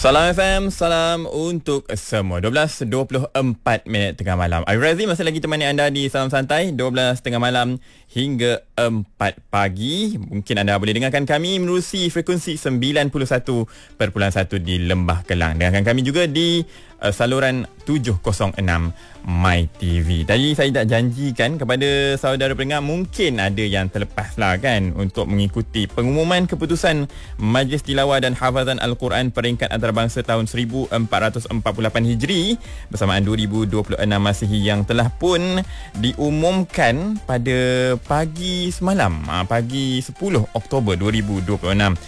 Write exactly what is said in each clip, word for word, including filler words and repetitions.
Salam F M, salam untuk semua. dua belas dua puluh empat minit tengah malam. Ayu Razi masih lagi temani anda di Salam Santai dua belas tengah malam hingga empat pagi. Mungkin anda boleh dengarkan kami menerusi frekuensi sembilan puluh satu perpuluhan satu di Lembah Kelang. Dengarkan kami juga di uh, saluran tujuh kosong enam My T V. Tadi saya dah janjikan kepada saudara pendengar, mungkin ada yang terlepas lah kan untuk mengikuti pengumuman keputusan Majlis Tilawah dan Hafazan Al-Quran Peringkat Antarabangsa tahun seribu empat ratus empat puluh lapan Hijri bersamaan dua ribu dua puluh enam Masihi yang telah pun diumumkan pada pagi semalam, pagi sepuluh Oktober dua ribu dua puluh enam.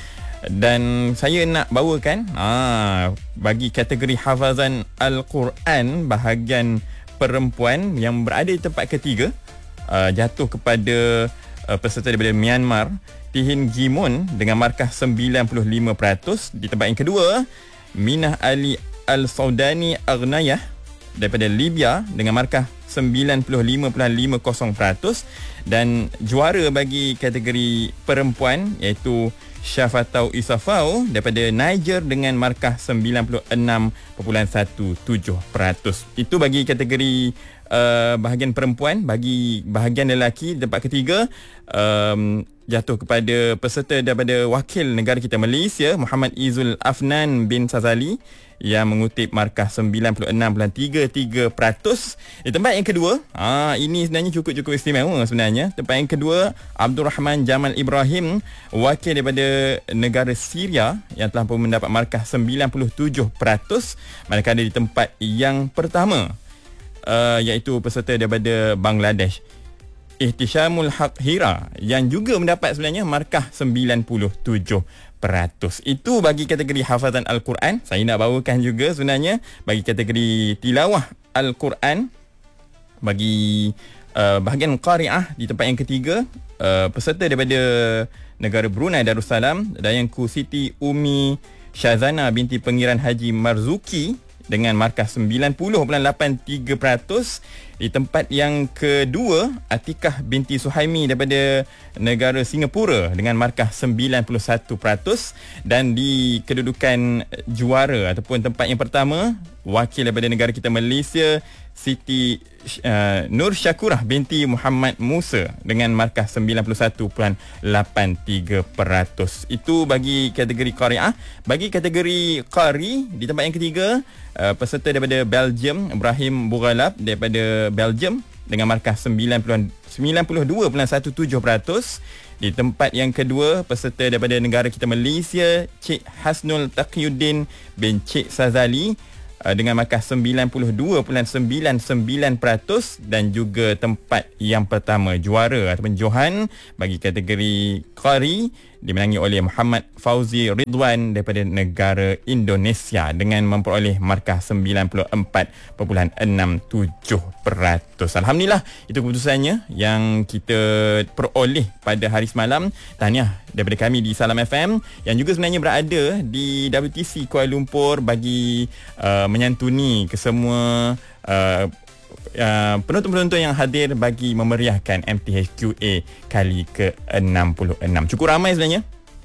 Dan saya nak bawakan aa, bagi kategori Hafazan Al-Quran bahagian perempuan yang berada di tempat ketiga, aa, jatuh kepada aa, peserta daripada Myanmar, Tihin Gimun dengan markah sembilan puluh lima peratus. Di tempat yang kedua, Minah Ali Al-Saudani Aghnayah daripada Libya dengan markah sembilan puluh lima perpuluhan lima kosong peratus. Dan juara bagi kategori perempuan iaitu Syafatau Isafau daripada Niger dengan markah sembilan puluh enam perpuluhan tujuh belas peratus. Itu bagi kategori uh, bahagian perempuan. Bagi bahagian lelaki di tempat ketiga, um, jatuh kepada peserta daripada wakil negara kita Malaysia, Muhammad Izul Afnan bin Sazali yang mengutip markah sembilan puluh enam perpuluhan tiga tiga peratus. Di tempat yang kedua, ah ini sebenarnya cukup-cukup istimewa sebenarnya. Tempat yang kedua, Abdul Rahman Jamal Ibrahim, wakil daripada negara Syria yang telah pun mendapat markah sembilan puluh tujuh peratus. Manakala di tempat yang pertama, uh, iaitu peserta daripada Bangladesh, Ihtishamul Haq Hira yang juga mendapat sebenarnya markah sembilan puluh tujuh peratus. Itu bagi kategori Hafazan Al-Quran. Saya nak bawakan juga sebenarnya bagi kategori Tilawah Al-Quran bagi uh, bahagian Qari'ah di tempat yang ketiga, uh, peserta daripada negara Brunei Darussalam, Dayangku Siti Umi Syazana binti Pengiran Haji Marzuki dengan markah sembilan puluh perpuluhan lapan tiga peratus. Di tempat yang kedua, Atikah binti Suhaimi daripada negara Singapura dengan markah sembilan puluh satu peratus. Dan di kedudukan juara ataupun tempat yang pertama, wakil daripada negara kita Malaysia, Siti uh, Nur Syakurah binti Muhammad Musa dengan markah sembilan puluh satu perpuluhan lapan tiga peratus. Itu bagi kategori Qari'ah. Bagi kategori Qari di tempat yang ketiga, uh, peserta daripada Belgium, Ibrahim Bughalab daripada Belgium dengan markah sembilan puluh dua perpuluhan tujuh belas peratus. Di tempat yang kedua, peserta daripada negara kita Malaysia, Cik Hasnul Taqiyuddin bin Cik Sazali dengan markah sembilan puluh dua perpuluhan sembilan sembilan peratus. Dan juga tempat yang pertama, juara ataupun Johan bagi kategori Qari dimenangi oleh Muhammad Fauzi Ridwan daripada negara Indonesia dengan memperoleh markah sembilan puluh empat perpuluhan enam tujuh peratus. Alhamdulillah, itu keputusannya yang kita peroleh pada hari semalam. Tahniah daripada kami di Salam F M yang juga sebenarnya berada di W T C Kuala Lumpur bagi uh, menyantuni kesemua uh, Uh, penonton-penonton yang hadir bagi memeriahkan M T H Q A kali ke enam puluh enam. Cukup ramai sebenarnya.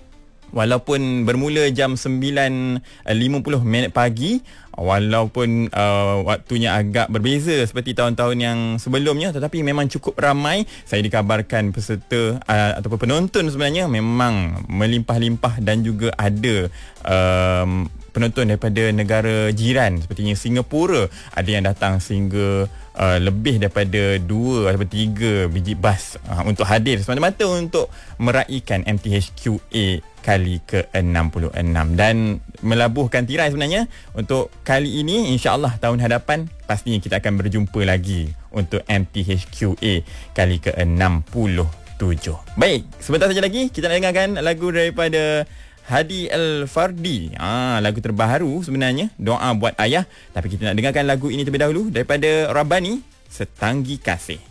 Walaupun bermula jam sembilan lima puluh minit pagi, walaupun uh, waktunya agak berbeza seperti tahun-tahun yang sebelumnya, tetapi memang cukup ramai. Saya dikabarkan peserta uh, ataupun penonton sebenarnya memang melimpah-limpah dan juga ada um, penonton daripada negara jiran sepertinya Singapura. Ada yang datang sehingga Uh, lebih daripada dua atau tiga biji bas uh, untuk hadir semata-mata untuk meraihkan M T H Q A kali ke enam puluh enam. Dan melabuhkan tirai sebenarnya untuk kali ini, insya-Allah tahun hadapan pastinya kita akan berjumpa lagi untuk M T H Q A kali ke enam puluh tujuh. Baik, sebentar saja lagi kita nak dengarkan lagu daripada Hadi Al-Fardi. Ah, lagu terbaru sebenarnya, Doa Buat Ayah. Tapi kita nak dengarkan lagu ini terlebih dahulu daripada Rabbani, Setanggi Kasih.